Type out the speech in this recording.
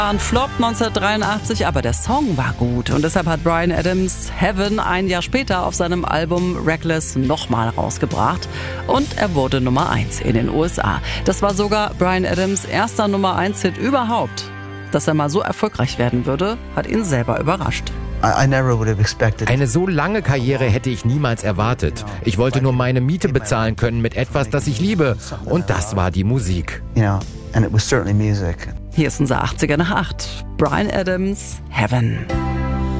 War ein Flop 1983, aber der Song war gut. Und deshalb hat Bryan Adams Heaven ein Jahr später auf seinem Album Reckless nochmal rausgebracht. Und er wurde Nummer 1 in den USA. Das war sogar Bryan Adams' erster Nummer 1-Hit überhaupt. Dass er mal so erfolgreich werden würde, hat ihn selber überrascht. Eine so lange Karriere hätte ich niemals erwartet. Ich wollte nur meine Miete bezahlen können mit etwas, das ich liebe. Und das war die Musik. Hier ist unser 80er nach 8. Bryan Adams, Heaven.